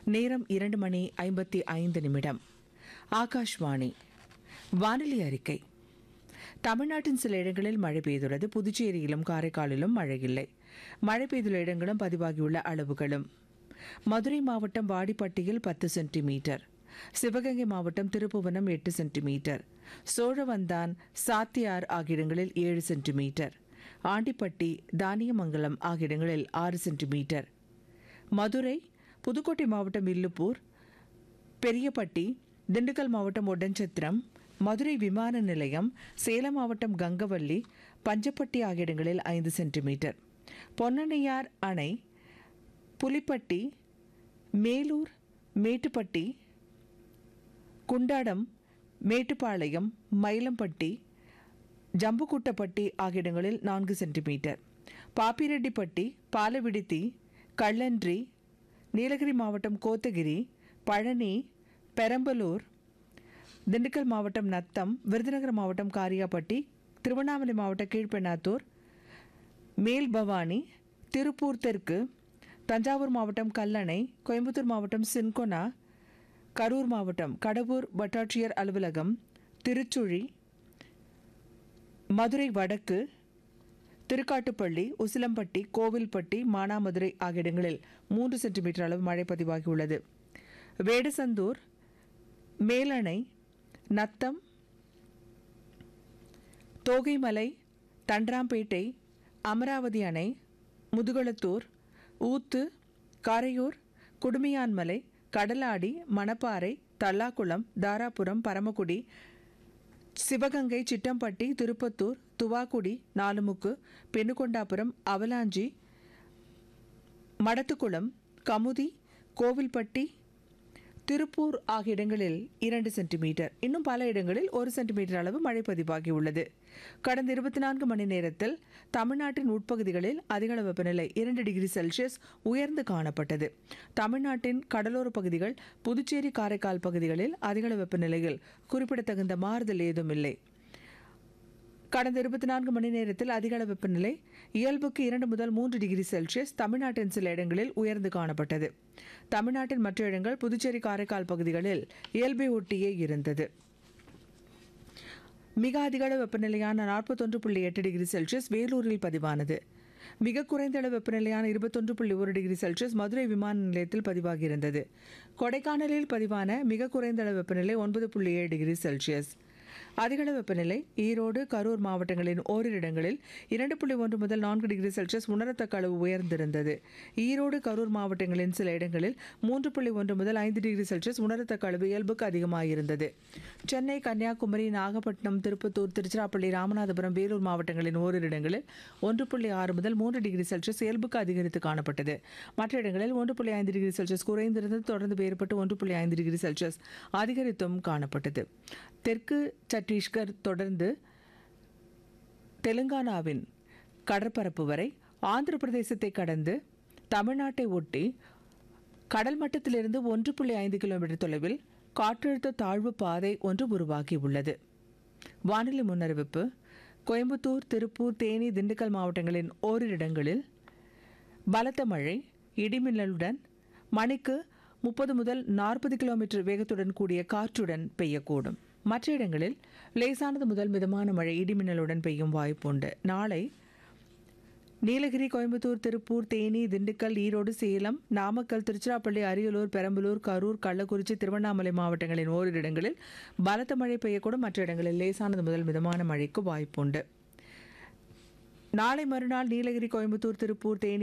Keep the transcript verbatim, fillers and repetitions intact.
நேரம் இரண்டு மணி ஐம்பத்தி ஐந்து நிமிடம். ஆகாஷ்வாணி வானிலை அறிக்கை. தமிழ்நாட்டின் சில இடங்களில் மழை பெய்துள்ளது. புதுச்சேரியிலும் காரைக்காலிலும் மழை இல்லை. மழை பெய்துள்ள இடங்களும் பதிவாகியுள்ள அளவுகளும்: மதுரை மாவட்டம் வாடிப்பட்டியில் பத்து சென்டிமீட்டர், சிவகங்கை மாவட்டம் திருப்புவனம் எட்டு சென்டிமீட்டர், சோழவந்தான் சாத்தியார் ஆகிய இடங்களில் ஏழு சென்டிமீட்டர், ஆண்டிப்பட்டி தானியமங்கலம் ஆகிய இடங்களில் ஆறு சென்டிமீட்டர், மதுரை புதுக்கோட்டை மாவட்டம் வில்லுப்பூர், பெரியப்பட்டி, திண்டுக்கல் மாவட்டம் ஒட்டன்சத்திரம், மதுரை விமான நிலையம், சேலம் மாவட்டம் கங்கவல்லி, பஞ்சப்பட்டி ஆகிய இடங்களில் ஐந்து சென்டிமீட்டர், பொன்னணையார் அணை, புலிப்பட்டி, மேலூர், மேட்டுப்பட்டி, குண்டாடம், மேட்டுப்பாளையம், மயிலம்பட்டி, ஜம்புக்குட்டப்பட்டி ஆகிய இடங்களில் நான்கு சென்டிமீட்டர், பாப்பிரெட்டிப்பட்டி, பாலவிடுத்தி, கள்ளன்றி, நீலகிரி மாவட்டம் கோத்தகிரி, பழனி, பெரம்பலூர், திண்டுக்கல் மாவட்டம் நத்தம், விருதுநகர் மாவட்டம் காரியாப்பட்டி, திருவண்ணாமலை மாவட்டம் கீழ்பெண்ணாத்தூர், மேல்பவானி, திருப்பூர் தெற்கு, தஞ்சாவூர் மாவட்டம் கல்லணை, கோயம்புத்தூர் மாவட்டம் சின்கொனா, கரூர் மாவட்டம் கடவூர் வட்டாட்சியர் அலுவலகம், திருச்சுழி, மதுரை வடக்கு, திருக்காட்டுப்பள்ளி, உசிலம்பட்டி, கோவில்பட்டி, மானாமதுரை ஆகிய இடங்களில் மூன்று சென்டிமீட்டர் அளவு மழை பதிவாகியுள்ளது. வேடசந்தூர், மேலணை, நத்தம், தோகைமலை, தண்டராம்பேட்டை, அமராவதி அணை, முதுகளத்தூர், ஊத்து, காரையூர், குடுமியான்மலை, கடலாடி, மணப்பாறை, தல்லாக்குளம், தாராபுரம், பரமக்குடி, சிவகங்கை, சிட்டம்பட்டி, திருப்பத்தூர், துவாக்குடி, நாலுமுக்கு, பெண்ணுகொண்டாபுரம், அவலாஞ்சி, மடத்துக்குளம், கமுதி, கோவில்பட்டி, திருப்பூர் ஆகிய இடங்களில் இரண்டு சென்டிமீட்டர், இன்னும் பல இடங்களில் ஒரு சென்டிமீட்டர் அளவு மழை பதிவாகியுள்ளது. கடந்த இருபத்தி நான்கு மணி நேரத்தில் தமிழ்நாட்டின் உட்பகுதிகளில் அதிகளவு வெப்பநிலை இரண்டு டிகிரி செல்சியஸ் உயர்ந்து காணப்பட்டது. தமிழ்நாட்டின் கடலோர பகுதிகள், புதுச்சேரி, காரைக்கால் பகுதிகளில் அதிகளவு வெப்பநிலையில் குறிப்பிடத்தகுந்த மாறுதல் ஏதும் இல்லை. கடந்த இருபத்தி நான்கு மணி நேரத்தில் அதிகளவு வெப்பநிலை இயல்புக்கு இரண்டு முதல் மூன்று டிகிரி செல்சியஸ் தமிழ்நாட்டின் சில இடங்களில் உயர்ந்து காணப்பட்டது. தமிழ்நாட்டின் மற்ற இடங்கள், புதுச்சேரி, காரைக்கால் பகுதிகளில் இயல்பை ஒட்டியே இருந்தது. மிக அதிகளவு வெப்பநிலையான நாற்பத்தொன்று புள்ளி எட்டு டிகிரி செல்சியஸ் வேலூரில் பதிவானது. மிக குறைந்த அளவு வெப்பநிலையான இருபத்தொன்று புள்ளி ஒரு டிகிரி செல்சியஸ் மதுரை விமான நிலையத்தில் பதிவாகியிருந்தது. கொடைக்கானலில் பதிவான மிக குறைந்த அளவு வெப்பநிலை ஒன்பது புள்ளி ஏழு டிகிரி செல்சியஸ். அதிகளவு வெப்பநிலை ஈரோடு, கரூர் மாவட்டங்களின் ஓரிரு இடங்களில் இரண்டு புள்ளி ஒன்று முதல் நான்கு டிகிரி செல்சியஸ் உணரத்தக்க அளவு உயர்ந்திருந்தது. ஈரோடு, கரூர் மாவட்டங்களின் சில இடங்களில் மூன்று புள்ளி ஒன்று முதல் ஐந்து டிகிரி செல்சியஸ் உணரத்தக்க அளவு இயல்புக்கு அதிகமாகியிருந்தது. சென்னை, கன்னியாகுமரி, நாகப்பட்டினம், திருப்பத்தூர், திருச்சிராப்பள்ளி, ராமநாதபுரம், வேலூர் மாவட்டங்களின் ஓரிரு இடங்களில் ஒன்று புள்ளி ஆறு முதல் மூன்று டிகிரி செல்சியஸ் இயல்புக்கு அதிகரித்து காணப்பட்டது. மற்ற இடங்களில் ஒன்று புள்ளி ஐந்து டிகிரி செல்சியஸ் குறைந்திருந்தது. தொடர்ந்து வேறுபட்டு ஒன்று புள்ளி ஐந்து டிகிரி செல்சியஸ் அதிகரித்தும் காணப்பட்டது. தெற்கு சத்தீஸ்கர் தொடர்ந்து தெலுங்கானாவின் கடற்பரப்பு வரை, ஆந்திர பிரதேசத்தை கடந்து தமிழ்நாட்டை ஒட்டி கடல் மட்டத்திலிருந்து ஒன்று புள்ளி ஐந்து கிலோமீட்டர் தொலைவில் காற்றழுத்த தாழ்வு பாதை ஒன்று உருவாகியுள்ளது. வானிலை முன்னறிவிப்பு: கோயம்புத்தூர், திருப்பூர், தேனி, திண்டுக்கல் மாவட்டங்களின் ஓரிரு இடங்களில் பலத்த மழை, இடிமின்னலுடன் மணிக்கு முப்பது முதல் நாற்பது கிலோமீட்டர் வேகத்துடன் கூடிய காற்றுடன் பெய்யக்கூடும். மற்ற இடங்களில் லேசானது முதல் மிதமான மழை இடிமின்னலுடன் பெய்யும் வாய்ப்புண்டு. நாளை நீலகிரி, கோயம்புத்தூர், திருப்பூர், தேனி, திண்டுக்கல், ஈரோடு, சேலம், நாமக்கல், திருச்சிராப்பள்ளி, அரியலூர், பெரம்பலூர், கரூர், கள்ளக்குறிச்சி, திருவண்ணாமலை மாவட்டங்களின் ஓரிரு இடங்களில் பலத்த மழை பெய்யக்கூடும். மற்ற இடங்களில் லேசானது முதல் மிதமான மழைக்கு வாய்ப்புண்டு. நாளை மறுநாள் நீலகிரி, கோயம்புத்தூர், திருப்பூர், தேனி,